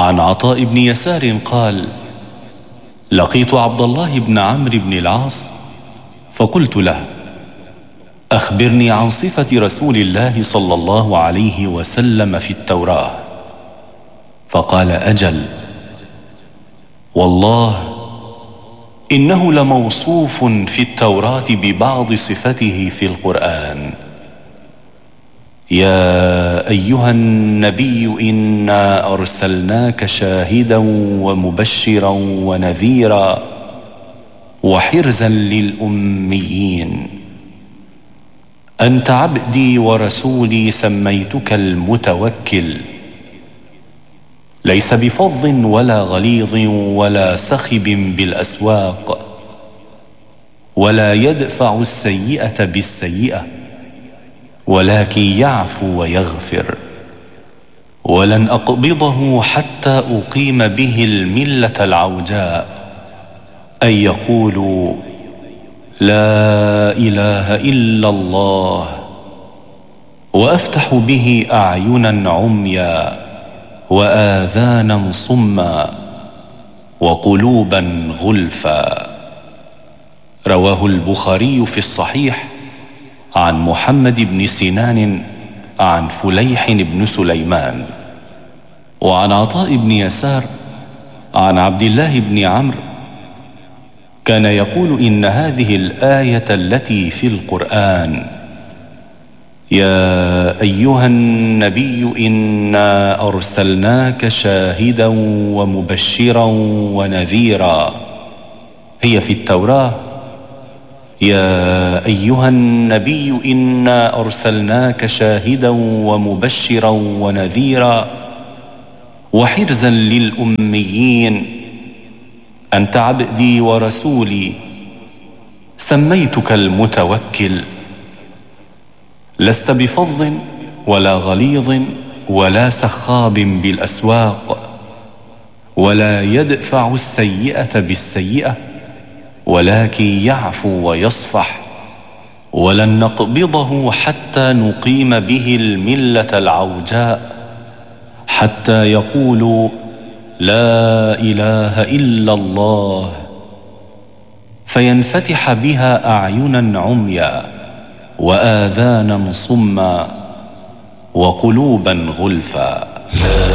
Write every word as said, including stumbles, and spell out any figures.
عن عطاء بن يسار قال: لقيت عبد الله بن عمرو بن العاص فقلت له: أخبرني عن صفة رسول الله صلى الله عليه وسلم في التوراة. فقال: أجل، والله إنه لموصوف في التوراة ببعض صفته في القرآن. يا أيها النبي إنا أرسلناك شاهدا ومبشرا ونذيرا وحرزا للأميين. أنت عبدي ورسولي سميتك المتوكل. ليس بفظ ولا غليظ ولا سخب بالأسواق، ولا يدفع السيئة بالسيئة، ولكن يعفو ويغفر. ولن أقبضه حتى أقيم به الملة العوجاء، أن يقولوا: لا إله إلا الله، وأفتح به أعينا عميا وآذانا صما وقلوبا غلفا. رواه البخاري في الصحيح عن محمد بن سنان عن فليح بن سليمان. وعن عطاء بن يسار عن عبد الله بن عمرو كان يقول: إن هذه الآية التي في القرآن: يا أيها النبي إنا أرسلناك شاهدا ومبشرا ونذيرا، هي في التوراة: يا أيها النبي إنا أرسلناك شاهدا ومبشرا ونذيرا وحرزا للأميين. أنت عبدي ورسولي سميتك المتوكل. لست بفظ ولا غليظ ولا سخاب بالأسواق، ولا يدفع السيئة بالسيئة، ولكن يعفو ويصفح. ولن نقبضه حتى نقيم به الملة العوجاء، حتى يقولوا: لا إله إلا الله، فينفتح بها أعينا عميا وآذانا صما وقلوبا غلفا.